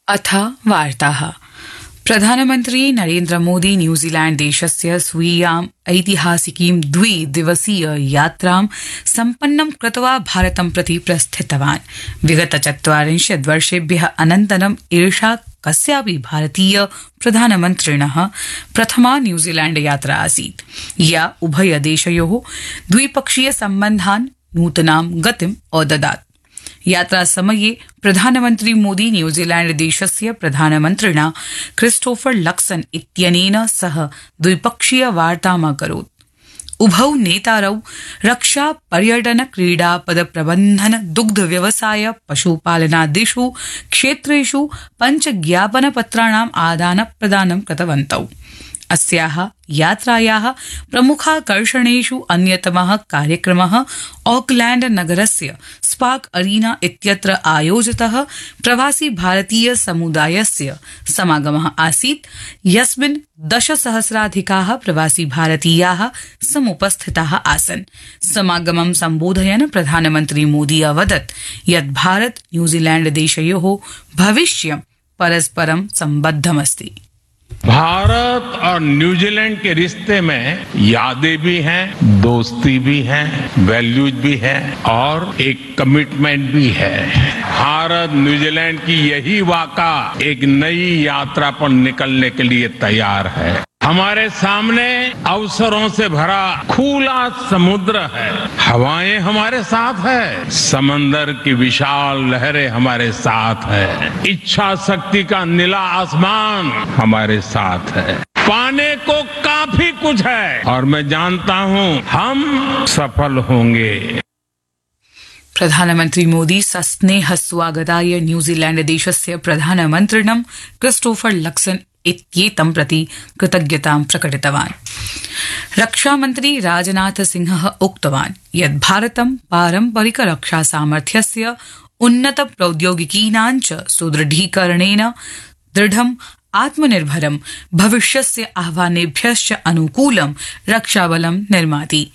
अथ वार्ताः। प्रधानमन्त्री नरेन्द्रमोदी न्यूजीलैण्ड देशस्य स्वीयाम् ऐतिहासिकीं द्विदिवसीय यात्रां सम्पन्नं कृत्वा भारतं प्रति प्रस्थितवान्। विगत 40 वर्षेभ्यः अनन्तरम् एषा कस्यापि भारतीय प्रधानमन्त्रिणः प्रथमा न्यूजीलैण्ड यात्रा आसीत्, या उभयदेशयोः द्विपक्षीय सम्बन्धान् नूतनां गतिम् अददात्। यात्रा समये प्रधानमन्त्री मोदी न्यूजीलैण्ड देशस्य प्रधानमन्त्रिणा क्रिस्टोफर लक्सन इत्यनेन सह द्विपक्षीय वार्ताम् अकरोत्। उभौ नेतारौ रक्षा, पर्यटन, क्रीडा, पद प्रबन्धन, दुग्ध व्यवसाय, पशुपालनादिषु क्षेत्रेषु 5 ज्ञापनपत्राणाम् आदान-प्रदानं कृतवन्तौ। अस्याः यात्रायाः प्रमुखाकर्षणेषु अन्यतमः कार्यक्रमः ऑकलैण्ड नगरस्य स्पार्क अरीना इत्यत्र आयोजितः प्रवासी भारतीय समुदायस्य समागमः आसीत्, यस्मिन् 10,000-अधिकाः प्रवासी भारतीयाः समुपस्थिताः आसन्। समागमं सम्बोधयन् प्रधानमन्त्री मोदी अवदत् यत् भारत न्यूजीलैण्ड देशयोः भविष्यं परस्परं सम्बद्धमस्ति। भारत और न्यूजीलैंड के रिश्ते में यादें भी हैं, दोस्ती भी है, वैल्यूज भी है और एक कमिटमेंट भी है। भारत न्यूजीलैंड की यही वाक़ा एक नई यात्रा पर निकलने के लिए तैयार है। हमारे सामने अवसरों से भरा खुला समुद्र है, हवाएं हमारे साथ है, समंदर की विशाल लहरें हमारे साथ है, इच्छा शक्ति का नीला आसमान हमारे साथ है। पाने को काफी कुछ है और मैं जानता हूं हम सफल होंगे। प्रधानमन्त्री मोदी सस्नेह स्वागताय न्यूजीलैण्ड देशस्य प्रधानमन्त्रिणं क्रिस्टोफर लक्सन इत्येतं प्रति कृतज्ञतां प्रकटितवान्। रक्षामन्त्री राजनाथ सिंहः उक्तवान् यत् भारतं पारम्परिक रक्षा सामर्थ्यस्य उन्नत प्रौद्योगिकीनां च सुदृढीकरणेन दृढम् आत्मनिर्भरं भविष्यस्य आह्वानेभ्यश्च अनुकूलं रक्षाबलं निर्माति।